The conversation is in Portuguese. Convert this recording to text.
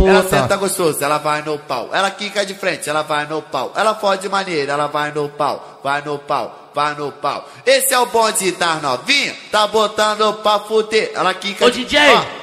Ela senta gostoso, ela vai no pau. Ela quica de frente, ela vai no pau. Ela fode maneira, ela vai no pau. Vai no pau, vai no pau. Esse é o bonde das novinha, tá botando pra fuder. Ela quica de... Ô DJ,